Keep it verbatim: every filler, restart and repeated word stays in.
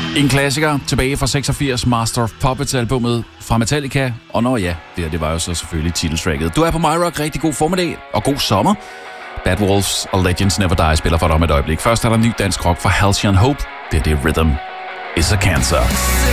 En klassiker tilbage fra seksogfirs, Master of Puppets-albummet fra Metallica. Og nå ja, det, det var jo så selvfølgelig titeltracket. Du er på MyRock. Rigtig god formiddag og god sommer. Bad Wolves og Legends Never Die spiller for dig om et øjeblik. Først er der ny dansk rock fra Halcyon Hope. Det er det Rhythm is a Cancer.